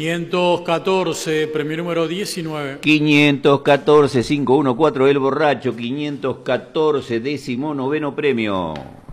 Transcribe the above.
514, premio número 19. 514, 514, El Borracho, 514, 19º premio.